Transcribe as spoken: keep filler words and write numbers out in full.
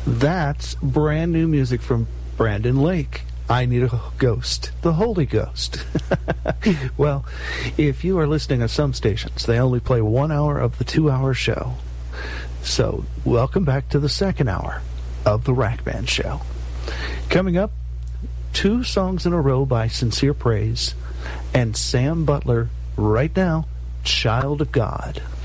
That's brand new music from Brandon Lake. I Need a Ghost, the Holy Ghost. Well, if you are listening at some stations, they only play one hour of the two-hour show. So, welcome back to the second hour of the Rack Band Show. Coming up, two songs in a row by Sincere Praise and Sam Butler. Right now, Child of God.